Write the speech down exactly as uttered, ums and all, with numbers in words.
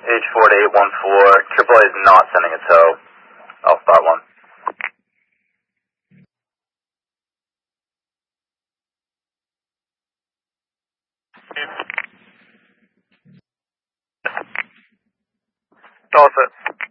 H four to eight one four, triple A is not sending a tow. I'll spot one. All set.